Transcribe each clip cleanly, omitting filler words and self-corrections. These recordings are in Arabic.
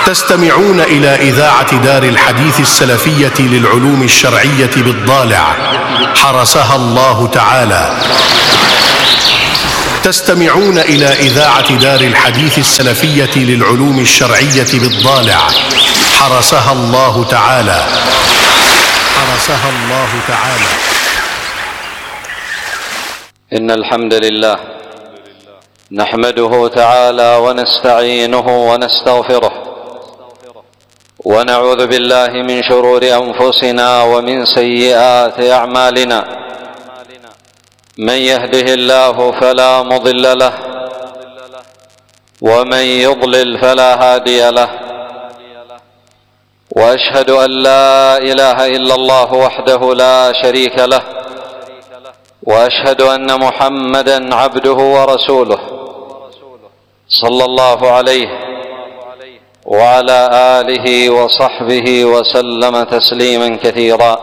تستمعون إلى إذاعة دار الحديث السلفية للعلوم الشرعية بالضالع حرسها الله تعالى. تستمعون إلى إذاعة دار الحديث السلفية للعلوم الشرعية بالضالع حرسها الله تعالى. حرسها الله تعالى. إن الحمد لله نحمده تعالى ونستعينه ونستغفره ونعوذ بالله من شرور أنفسنا ومن سيئات أعمالنا. من يهده الله فلا مضل له ومن يضلل فلا هادي له، وأشهد أن لا إله إلا الله وحده لا شريك له، وأشهد أن محمدا عبده ورسوله صلى الله عليه وعلى آله وصحبه وسلم تسليما كثيرا.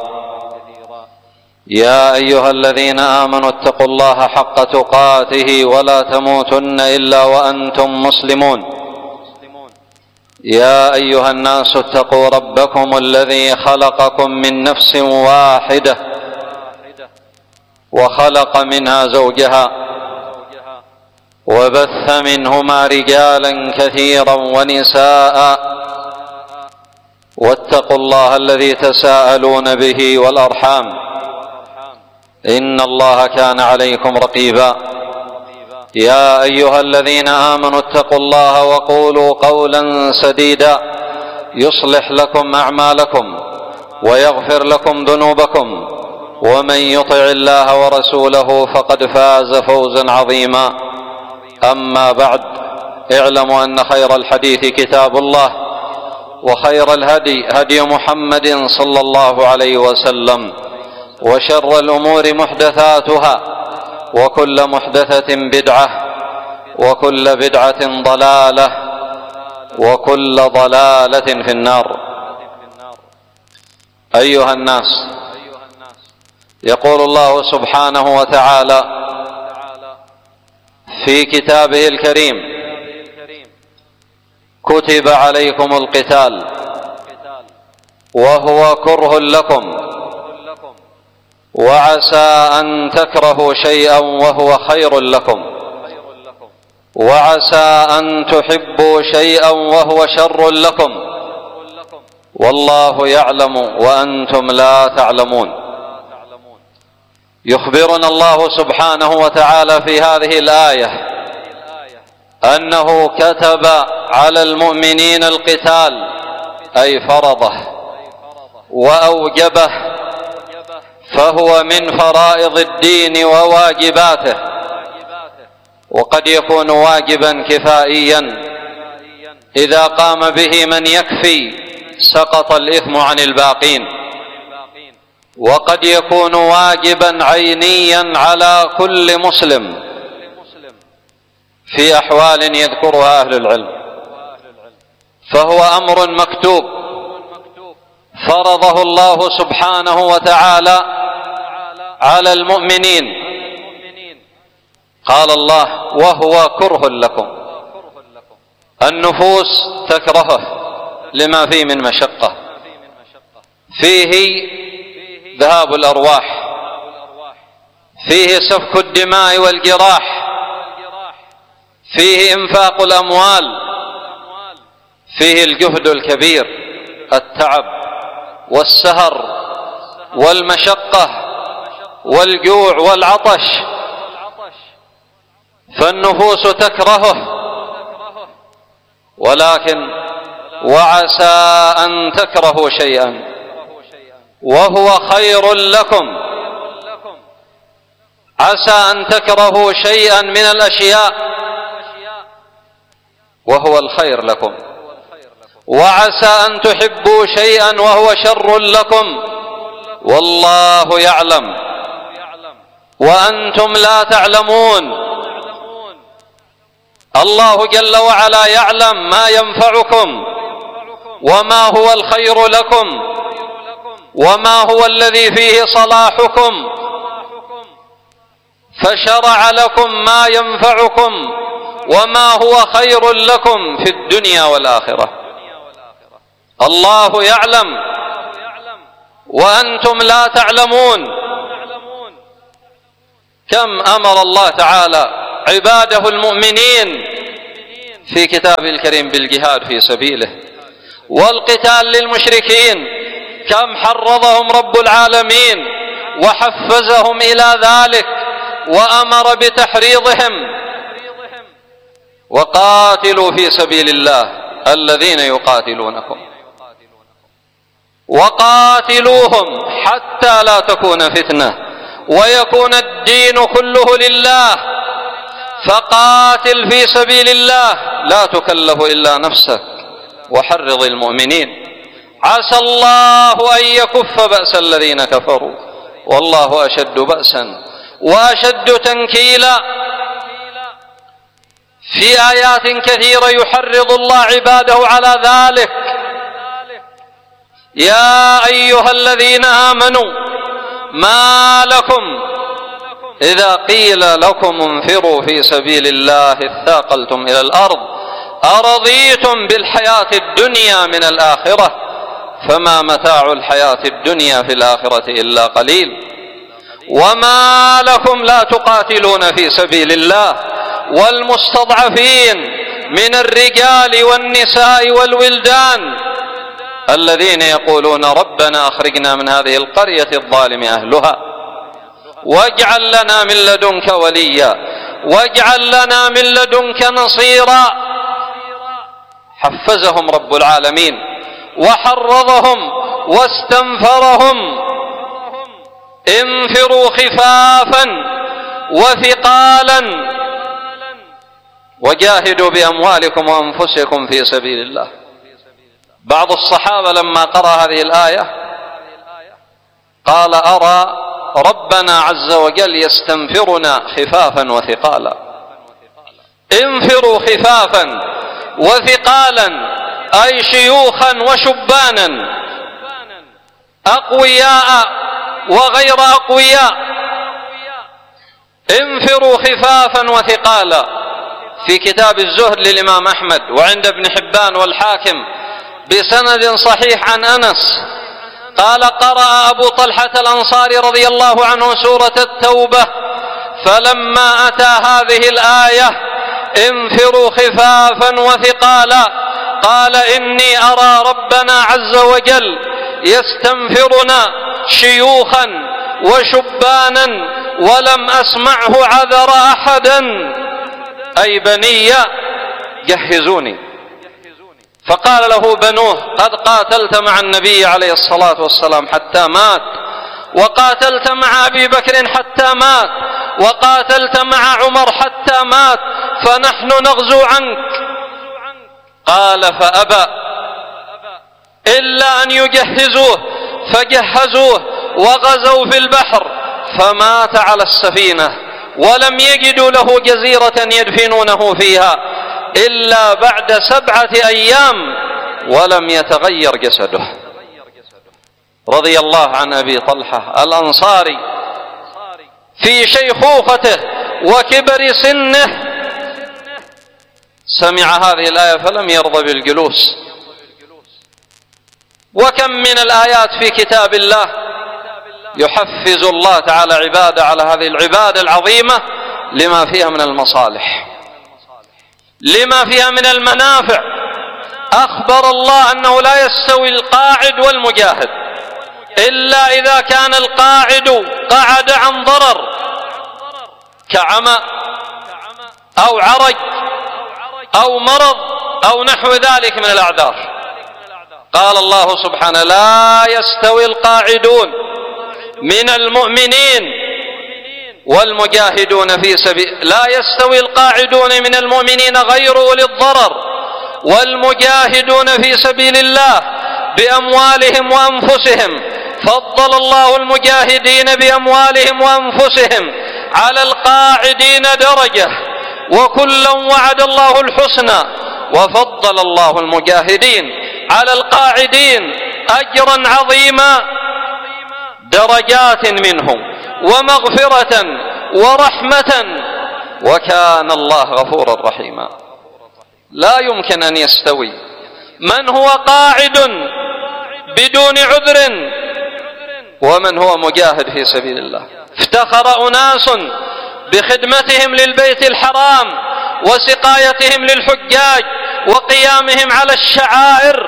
يا أيها الذين آمنوا اتقوا الله حق تقاته ولا تموتن إلا وأنتم مسلمون. يا أيها الناس اتقوا ربكم الذي خلقكم من نفس واحدة وخلق منها زوجها وبث منهما رجالا كثيرا ونساء، واتقوا الله الذي تساءلون به والأرحام إن الله كان عليكم رقيبا. يا أيها الذين آمنوا اتقوا الله وقولوا قولا سديدا يصلح لكم أعمالكم ويغفر لكم ذنوبكم، ومن يطع الله ورسوله فقد فاز فوزا عظيما. أما بعد، اعلموا أن خير الحديث كتاب الله، وخير الهدي هدي محمد صلى الله عليه وسلم، وشر الأمور محدثاتها، وكل محدثة بدعة، وكل بدعة ضلالة، وكل ضلالة في النار. أيها الناس، يقول الله سبحانه وتعالى في كتابه الكريم: كتب عليكم القتال وهو كره لكم وعسى أن تكرهوا شيئا وهو خير لكم وعسى أن تحبوا شيئا وهو شر لكم والله يعلم وأنتم لا تعلمون. يخبرنا الله سبحانه وتعالى في هذه الآية أنه كتب على المؤمنين القتال، أي فرضه وأوجبه، فهو من فرائض الدين وواجباته، وقد يكون واجبا كفائيا إذا قام به من يكفي سقط الإثم عن الباقين، وقد يكون واجبا عينيا على كل مسلم في أحوال يذكرها أهل العلم، فهو أمر مكتوب فرضه الله سبحانه وتعالى على المؤمنين. قال الله: وهو كره لكم. النفوس تكرهه لما فيه من مشقة، فيه ذهاب الأرواح، فيه سفك الدماء والجراح، فيه إنفاق الأموال، فيه الجهد الكبير، التعب والسهر والمشقة والجوع والعطش، فالنفوس تكرهه. ولكن وعسى أن تكرهوا شيئا وهو خير لكم، عسى أن تكرهوا شيئا من الأشياء وهو الخير لكم، وعسى أن تحبوا شيئا وهو شر لكم والله يعلم وأنتم لا تعلمون. الله جل وعلا يعلم ما ينفعكم وما هو الخير لكم وما هو الذي فيه صلاحكم، فشرع لكم ما ينفعكم وما هو خير لكم في الدنيا والآخرة. الله يعلم وأنتم لا تعلمون. كم أمر الله تعالى عباده المؤمنين في كتابه الكريم بالجهاد في سبيله والقتال للمشركين، كم حرضهم رب العالمين وحفزهم إلى ذلك وأمر بتحريضهم. وقاتلوا في سبيل الله الذين يقاتلونكم وقاتلوهم حتى لا تكون فتنة ويكون الدين كله لله. فقاتل في سبيل الله لا تكلف إلا نفسك وحرض المؤمنين، عسى الله أن يكف بأس الذين كفروا والله أشد بأسا وأشد تنكيلا. في آيات كثيرة يحرض الله عباده على ذلك. يا أيها الذين آمنوا ما لكم إذا قيل لكم انفروا في سبيل الله اثاقلتم إلى الأرض أرضيتم بالحياة الدنيا من الآخرة فما متاع الحياة الدنيا في الآخرة إلا قليل. وما لكم لا تقاتلون في سبيل الله والمستضعفين من الرجال والنساء والولدان الذين يقولون ربنا أخرجنا من هذه القرية الظالم أهلها واجعل لنا من لدنك وليا واجعل لنا من لدنك نصيرا. حفزهم رب العالمين وحرضهم واستنفرهم. انفروا خفافا وثقالا وجاهدوا بأموالكم وأنفسكم في سبيل الله. بعض الصحابة لما قرأ هذه الآية قال أرى ربنا عز وجل يستنفرنا خفافا وثقالا. انفروا خفافا وثقالا أي شيوخا وشبانا أقوياء وغير أقوياء. انفروا خفافا وثقالا. في كتاب الزهد للإمام أحمد وعند ابن حبان والحاكم بسند صحيح عن أنس قال قرأ أبو طلحة الأنصاري رضي الله عنه سورة التوبة فلما أتى هذه الآية انفروا خفافا وثقالا قال إني أرى ربنا عز وجل يستنفرنا شيوخا وشبانا ولم أسمعه عذر أحدا أي بني جهزوني. فقال له بنوه قد قاتلت مع النبي عليه الصلاة والسلام حتى مات وقاتلت مع أبي بكر حتى مات وقاتلت مع عمر حتى مات فنحن نغزو عنك. قال فأبى إلا أن يجهزوه فجهزوه وغزوا في البحر فمات على السفينة ولم يجدوا له جزيرة يدفنونه فيها إلا بعد 7 أيام ولم يتغير جسده. رضي الله عن أبي طلحة الأنصاري في شيخوخته وكبر سنه سمع هذه الآية فلم يرضى بالجلوس. وكم من الآيات في كتاب الله يحفز الله تعالى عباده على هذه العبادة العظيمة لما فيها من المصالح لما فيها من المنافع. أخبر الله أنه لا يستوي القاعد والمجاهد إلا إذا كان القاعد قعد عن ضرر كعمى أو عرج أو مرض أو نحو ذلك من الأعذار. قال الله سبحانه لا يستوي القاعدون من المؤمنين والمجاهدون في سبيل لا يستوي القاعدون من المؤمنين غير أولي الضرر والمجاهدون في سبيل الله بأموالهم وأنفسهم. فضل الله المجاهدين بأموالهم وأنفسهم على القاعدين درجة وكلا وعد الله الحسنى وفضل الله المجاهدين على القاعدين أجرا عظيما درجات منهم ومغفرة ورحمة وكان الله غفورا رحيما. لا يمكن أن يستوي من هو قاعد بدون عذر ومن هو مجاهد في سبيل الله. افتخر أناس بخدمتهم للبيت الحرام وسقايتهم للحجاج وقيامهم على الشعائر،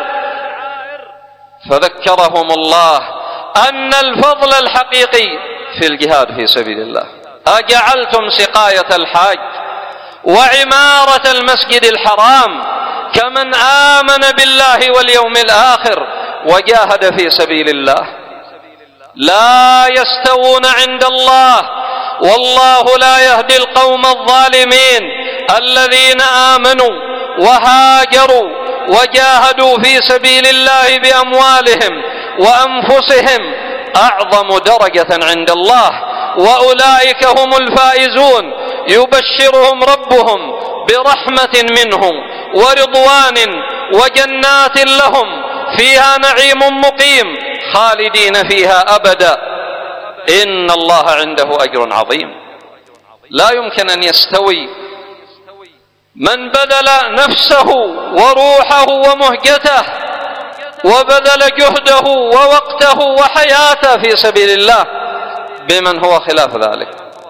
فذكرهم الله أن الفضل الحقيقي في الجهاد في سبيل الله. أجعلتم سقاية الحاج وعمارة المسجد الحرام كمن آمن بالله واليوم الآخر وجاهد في سبيل الله. لا يستوون عند الله، والله لا يهدي القوم الظالمين. الذين آمنوا وهاجروا وجاهدوا في سبيل الله بأموالهم وأنفسهم أعظم درجة عند الله، وأولئك هم الفائزون. يبشرهم ربهم برحمة منه ورضوان وجنات لهم فيها نعيم مقيم خالدين فيها أبدا، إن الله عنده أجر عظيم. لا يمكن أن يستوي من بذل نفسه وروحه ومهجته وبذل جهده ووقته وحياته في سبيل الله بمن هو خلاف ذلك.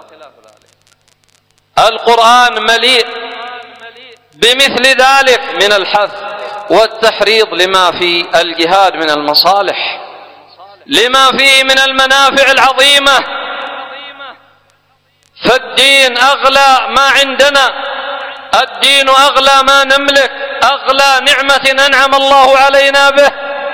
القرآن مليء بمثل ذلك من الحث والتحريض لما في الجهاد من المصالح، لما فيه من المنافع العظيمة. فالدين أغلى ما عندنا، الدين أغلى ما نملك، أغلى نعمة أنعم الله علينا به،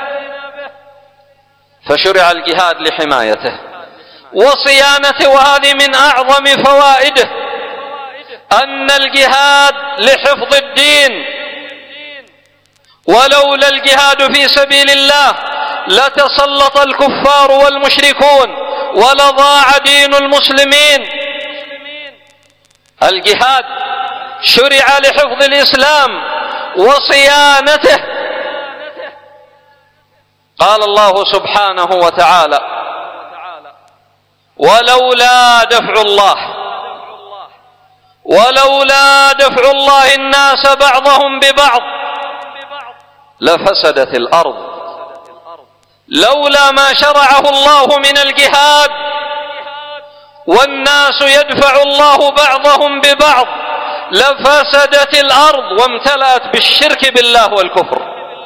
فشرع الجهاد لحمايته وصيانته. وهذه من أعظم فوائده، أن الجهاد لحفظ الدين، ولولا الجهاد في سبيل الله لتسلط الكفار والمشركون ولضاع دين المسلمين. الجهاد شرع لحفظ الإسلام وصيانته. قال الله سبحانه وتعالى: ولولا دفع الله الناس بعضهم ببعض لفسدت الأرض. لولا ما شرعه الله من الجهاد والناس يدفع الله بعضهم ببعض لفسدت الأرض وامتلأت بالشرك بالله والكفر.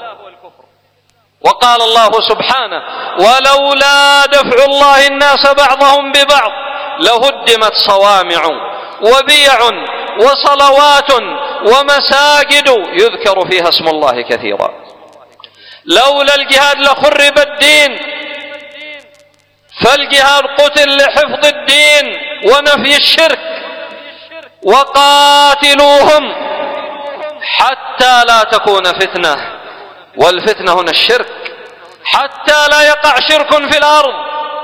وقال الله سبحانه: ولولا دفع الله الناس بعضهم ببعض لهدمت صوامع وبيع وصلوات ومساجد يذكر فيها اسم الله كثيرا. لولا الجهاد لخرب الدين، فالجهاد قتل لحفظ الدين ونفي الشرك. وقاتلوهم حتى لا تكون فتنة، والفتنة هنا الشرك، حتى لا يقع شرك في الأرض.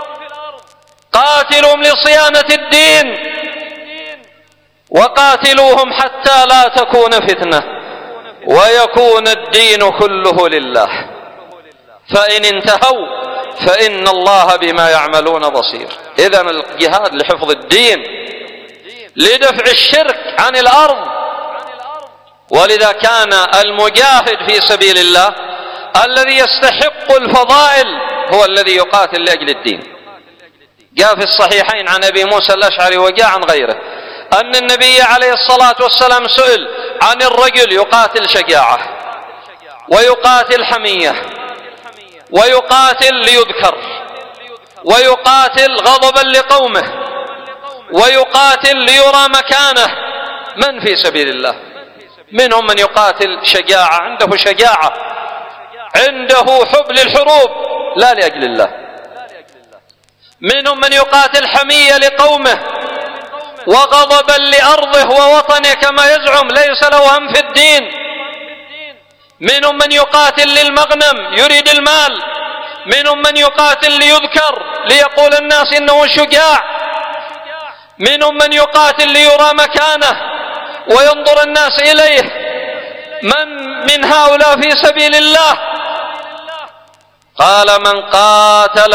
قاتلهم لصيانة الدين، وقاتلوهم حتى لا تكون فتنة ويكون الدين كله لله. فإن انتهوا فإن الله بما يعملون بصير. إذن الجهاد لحفظ الدين، لدفع الشرك عن الأرض. ولذا كان المجاهد في سبيل الله الذي يستحق الفضائل هو الذي يقاتل لأجل الدين. جاء في الصحيحين عن أبي موسى الأشعري وجاء عن غيره أن النبي عليه الصلاة والسلام سئل عن الرجل يقاتل شجاعة ويقاتل حمية ويقاتل ليذكر ويقاتل غضبا لقومه ويقاتل ليرى مكانه. من في سبيل الله؟ منهم من يقاتل شجاعة، عنده شجاعة، عنده حب للحروب لا لأجل الله. منهم من يقاتل حمية لقومه وغضبا لأرضه ووطنه كما يزعم، ليس له هم في الدين. منهم من يقاتل للمغنم يريد المال. منهم من يقاتل ليذكر ليقول الناس إنه شجاع. منهم من يقاتل ليرى مكانه وينظر الناس إليه. من هؤلاء في سبيل الله؟ قال: من قاتل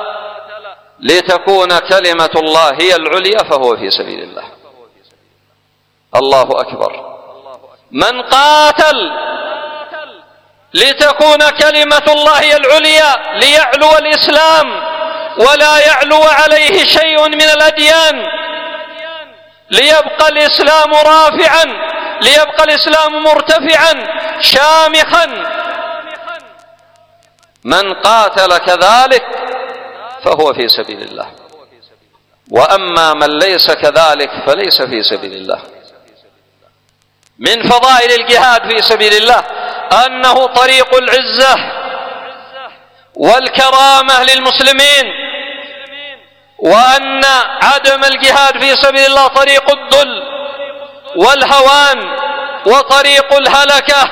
لتكون كلمة الله هي العليا فهو في سبيل الله. الله أكبر. من قاتل لتكون كلمة الله العليا، ليعلو الإسلام ولا يعلو عليه شيء من الأديان، ليبقى الإسلام رافعا، ليبقى الإسلام مرتفعا شامخا. من قاتل كذلك فهو في سبيل الله، وأما من ليس كذلك فليس في سبيل الله. من فضائل الجهاد في سبيل الله أنه طريق العزة والكرامة للمسلمين، وأن عدم الجهاد في سبيل الله طريق الذل والهوان وطريق الهلكة.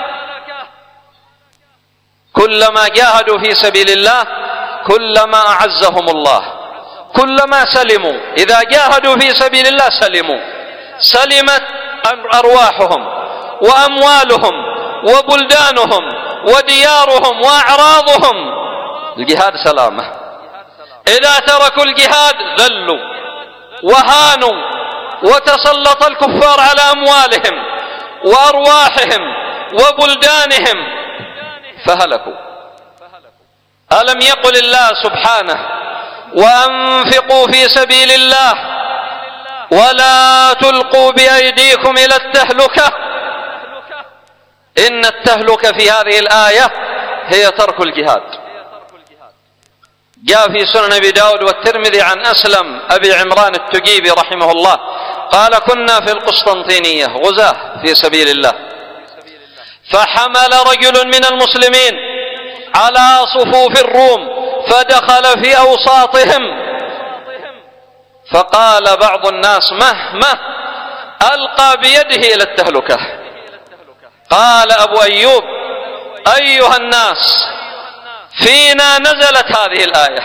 كلما جاهدوا في سبيل الله كلما أعزهم الله، كلما سلموا. إذا جاهدوا في سبيل الله سلمت أرواحهم وأموالهم وبلدانهم وديارهم وأعراضهم. الجهاد سلامة. إذا تركوا الجهاد ذلوا وهانوا، وتسلط الكفار على أموالهم وأرواحهم وبلدانهم فهلكوا. ألم يقل الله سبحانه: وأنفقوا في سبيل الله ولا تلقوا بأيديكم إلى التهلكة. إن التهلكة في هذه الآية هي ترك الجهاد. جاء في سنن أبي داود والترمذي عن أسلم أبي عمران التجيبي رحمه الله قال: كنا في القسطنطينية غزاة في سبيل الله، فحمل رجل من المسلمين على صفوف الروم فدخل في أوساطهم، فقال بعض الناس: مه ألقى بيده إلى التهلكة. قال أبو أيوب: أيها الناس، فينا نزلت هذه الآية.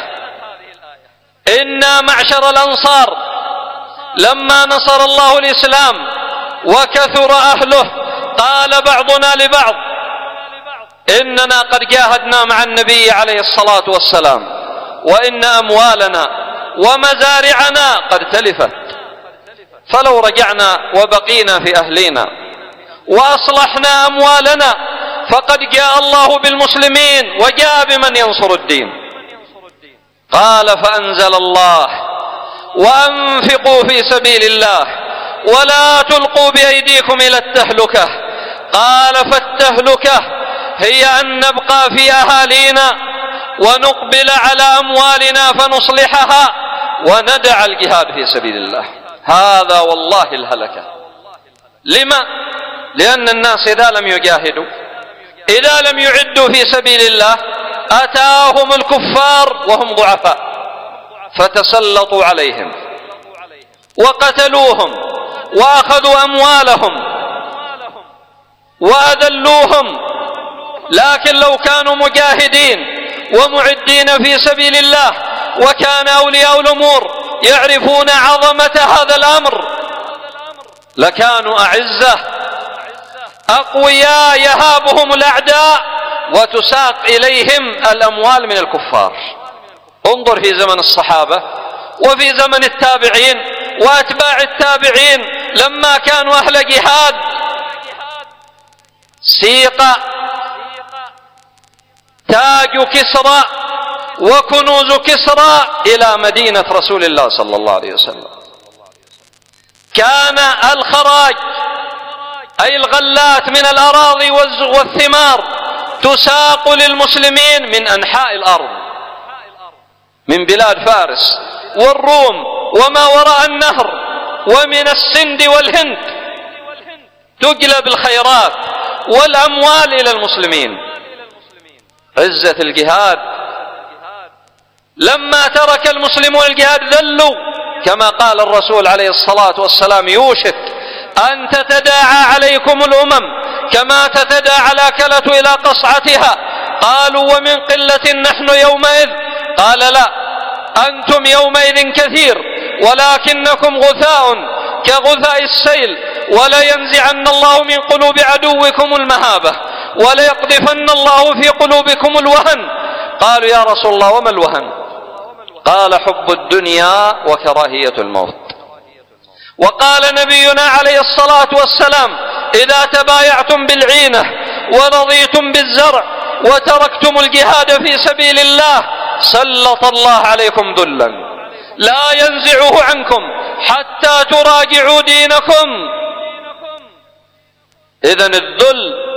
إنا معشر الأنصار لما نصر الله الإسلام وكثر أهله قال بعضنا لبعض: إننا قد جاهدنا مع النبي عليه الصلاة والسلام، وإن أموالنا ومزارعنا قد تلفت، فلو رجعنا وبقينا في أهلنا وأصلحنا أموالنا فقد جاء الله بالمسلمين وجاء بمن ينصر الدين. قال: فأنزل الله: وأنفقوا في سبيل الله ولا تلقوا بأيديكم إلى التهلكة. قال: فالتهلكة هي أن نبقى في أهالينا ونقبل على أموالنا فنصلحها وندع الجهاد في سبيل الله. هذا والله الهلكة. لما؟ لأن الناس إذا لم يجاهدوا، إذا لم يعدوا في سبيل الله، أتاهم الكفار وهم ضعفاء فتسلطوا عليهم وقتلوهم وأخذوا أموالهم وأذلوهم. لكن لو كانوا مجاهدين ومعدين في سبيل الله، وكان أولياء الأمور يعرفون عظمة هذا الأمر، لكانوا أعزة أقوياء يهابهم الأعداء وتساق إليهم الأموال من الكفار. انظر في زمن الصحابة وفي زمن التابعين وأتباع التابعين لما كانوا أهل جهاد، سيق تاج كسرى وكنوز كسرى إلى مدينة رسول الله صلى الله عليه وسلم. كان الخراج أي الغلات من الأراضي والثمار تساق للمسلمين من أنحاء الأرض، من بلاد فارس والروم وما وراء النهر ومن السند والهند، تجلب الخيرات والأموال إلى المسلمين. عزة الجهاد. لما ترك المسلمون الجهاد ذلوا، كما قال الرسول عليه الصلاة والسلام: يوشك أن تتداعى عليكم الأمم كما تتداعى الأكلة إلى قصعتها. قالوا: ومن قلة نحن يومئذ؟ قال: لا، أنتم يومئذ كثير ولكنكم غثاء كغثاء السيل، ولينزعن الله من قلوب عدوكم المهابة وليقذفن الله في قلوبكم الوهن. قالوا: يا رسول الله وما الوهن؟ قال: حب الدنيا وكراهية الموت. وقال نبينا عليه الصلاة والسلام: إذا تبايعتم بالعينة ورضيتم بالزرع وتركتم الجهاد في سبيل الله سلط الله عليكم ذلا لا ينزعه عنكم حتى تراجعوا دينكم. إذن الذل